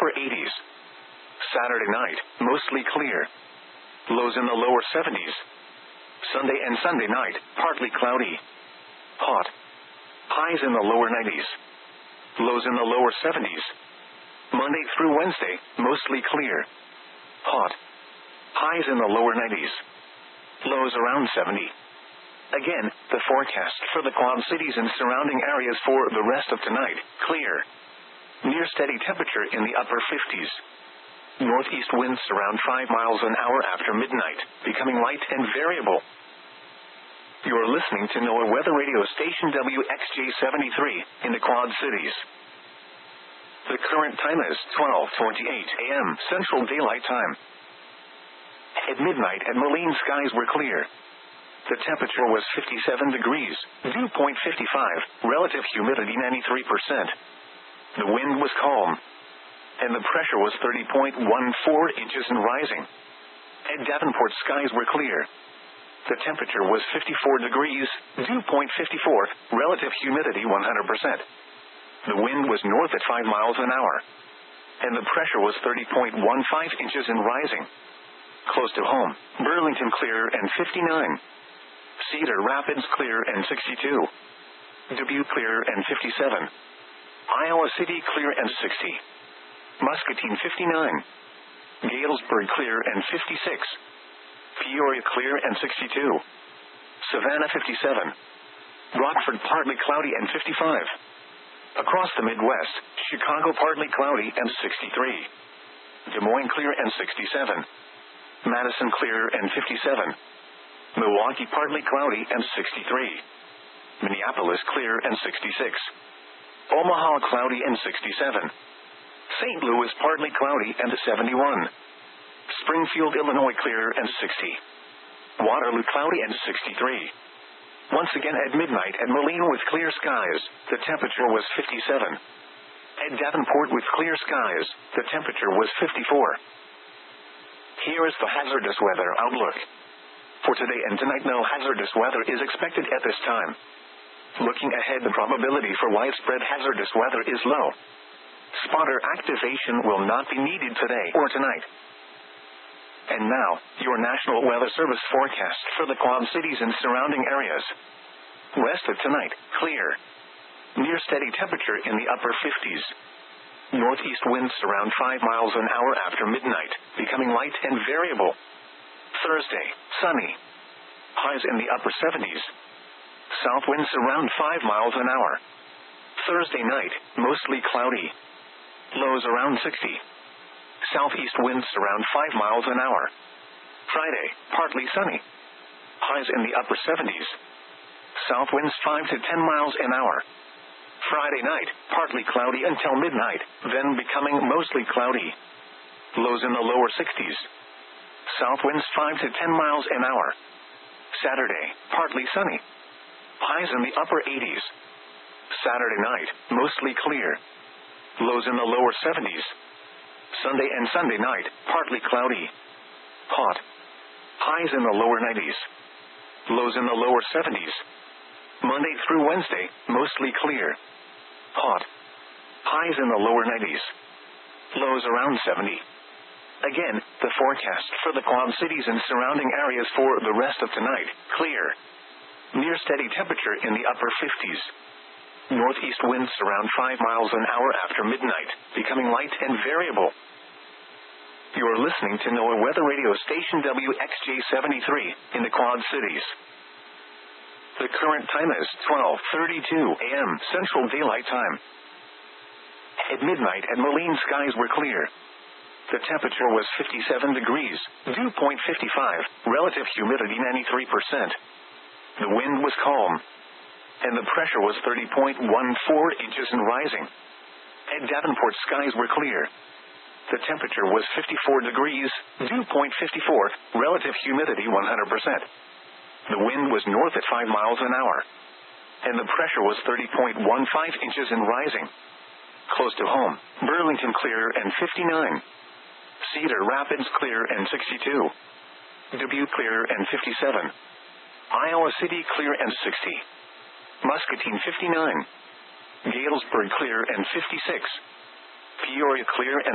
upper 80s. Saturday night, mostly clear. Lows in the lower 70s. Sunday and Sunday night, partly cloudy. Hot. Highs in the lower 90s. Lows in the lower 70s. Monday through Wednesday, mostly clear. Hot. Highs in the lower 90s. Lows around 70. Again, the forecast for the Quad Cities and surrounding areas for the rest of tonight, clear. Near steady temperature in the upper 50s. Northeast winds around 5 miles an hour after midnight, becoming light and variable. You're listening to NOAA Weather Radio Station WXJ73 in the Quad Cities. The current time is 12:28 a.m. Central Daylight Time. At midnight at Moline, skies were clear. The temperature was 57 degrees, dew point 55, relative humidity 93%. The wind was calm, and the pressure was 30.14 inches and rising. At Davenport, skies were clear. The temperature was 54 degrees, dew point 54, relative humidity 100%. The wind was north at 5 miles an hour, and the pressure was 30.15 inches and rising. Close to home, Burlington clear and 59. Cedar Rapids clear and 62. Dubuque clear and 57. Iowa City clear and 60. Muscatine 59. Galesburg clear and 56. Peoria clear and 62. Savannah 57. Rockford partly cloudy and 55. Across the Midwest, Chicago partly cloudy and 63. Des Moines clear and 67. Madison clear and 57. Milwaukee partly cloudy and 63. Minneapolis clear and 66. Omaha cloudy and 67. St. Louis partly cloudy and 71. Springfield, Illinois clear and 60. Waterloo cloudy and 63. Once again at midnight at Moline with clear skies, the temperature was 57. At Davenport with clear skies, the temperature was 54. Here is the hazardous weather outlook. For today and tonight, no hazardous weather is expected at this time. Looking ahead, the probability for widespread hazardous weather is low. Spotter activation will not be needed today or tonight. And now, your National Weather Service forecast for the Quad Cities and surrounding areas. West of tonight, clear. Near steady temperature in the upper 50s. Northeast winds around 5 miles an hour after midnight, becoming light and variable. Thursday, sunny. Highs in the upper 70s. South winds around 5 miles an hour. Thursday night, mostly cloudy. Lows around 60. Southeast winds around 5 miles an hour. Friday, partly sunny. Highs in the upper 70s. South winds 5 to 10 miles an hour. Friday night, partly cloudy until midnight, then becoming mostly cloudy. Lows in the lower 60s. South winds 5 to 10 miles an hour. Saturday, partly sunny. Highs in the upper 80s. Saturday night, mostly clear. Lows in the lower 70s. Sunday and Sunday night, partly cloudy. Hot. Highs in the lower 90s. Lows in the lower 70s. Monday through Wednesday, mostly clear. Hot. Highs in the lower 90s. Lows around 70. Again, the forecast for the Quad Cities and surrounding areas for the rest of tonight, clear. Near steady temperature in the upper 50s. Northeast winds around 5 miles an hour after midnight, becoming light and variable. You're listening to NOAA Weather Radio Station WXJ73 in the Quad Cities. The current time is 12:32 a.m. Central Daylight Time. At midnight at Moline, skies were clear. The temperature was 57 degrees, dew point 55, relative humidity 93%. The wind was calm, and the pressure was 30.14 inches and rising. At Davenport, skies were clear. The temperature was 54 degrees, dew point 54, relative humidity 100%. The wind was north at 5 miles an hour, and the pressure was 30.15 inches and rising. Close to home, Burlington clear and 59. Cedar Rapids clear and 62. Dubuque clear and 57. Iowa City clear and 60. Muscatine 59. Galesburg clear and 56. Peoria clear and